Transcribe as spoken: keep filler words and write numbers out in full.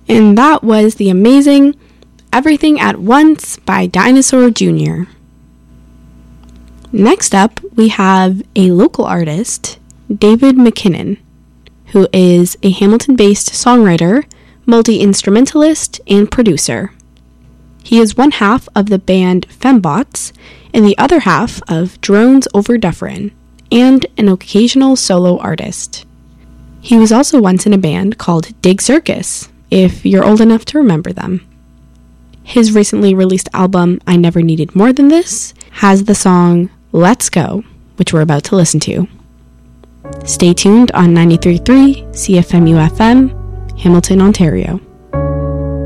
And that was the amazing Everything at Once by Dinosaur Junior Next up, we have a local artist, David McKinnon, who is a Hamilton-based songwriter, multi-instrumentalist, and producer. He is one half of the band Fembots and the other half of Drones Over Dufferin, and an occasional solo artist. He was also once in a band called Dig Circus, if you're old enough to remember them. His recently released album, I Never Needed More Than This, has the song Let's Go, which we're about to listen to. Stay tuned on ninety-three point three C F M U F M, Hamilton, Ontario.